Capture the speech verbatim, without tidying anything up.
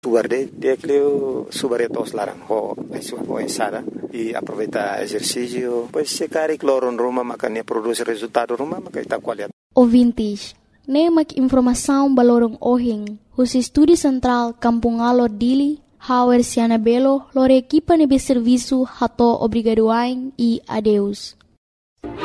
Subar de, de aquele subar tos larang ho, ai sua ho ensada e aproveitar exercício, pois se cari cloron ruma makanya produz resultado ruma makita qualidade. Ouvintes, nemak informação balorong ohing, os estúdio central Kampung Dili, Hauer Siana Belo, lor equipa nebe serviço hato obrigadoain e adeus.